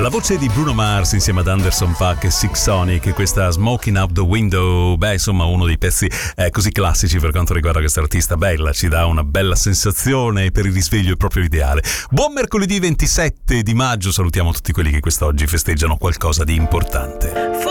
La voce di Bruno Mars insieme ad Anderson .Paak e Six Sonic, questa Smoking Out the Window, insomma uno dei pezzi così classici per quanto riguarda questa artista bella, ci dà una bella sensazione, per il risveglio è proprio ideale. Buon mercoledì 27 di maggio, salutiamo tutti quelli che quest'oggi festeggiano qualcosa di importante.